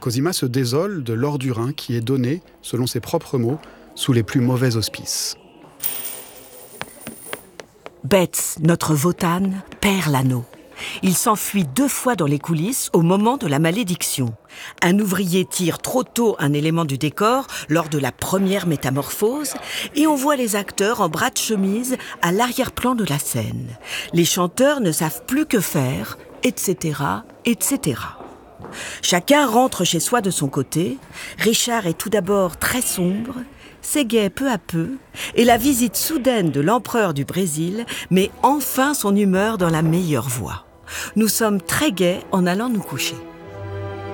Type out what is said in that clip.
Cosima se désole de l'or du Rhin qui est donné, selon ses propres mots, sous les plus mauvais auspices. Betz, notre Wotan, perd l'anneau. Il s'enfuit 2 fois dans les coulisses au moment de la malédiction. Un ouvrier tire trop tôt un élément du décor lors de la première métamorphose et on voit les acteurs en bras de chemise à l'arrière-plan de la scène. Les chanteurs ne savent plus que faire, etc., etc. Chacun rentre chez soi de son côté. Richard est tout d'abord très sombre, s'égaie peu à peu, et la visite soudaine de l'empereur du Brésil met enfin son humeur dans la meilleure voie. Nous sommes très gais en allant nous coucher.